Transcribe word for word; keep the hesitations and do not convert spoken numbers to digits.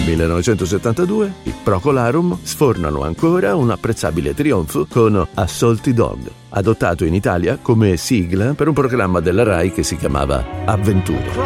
millenovecentosettantadue i Procolarum sfornano ancora un apprezzabile trionfo con Assaulty Dog, adottato in Italia come sigla per un programma della Rai che si chiamava Avventure.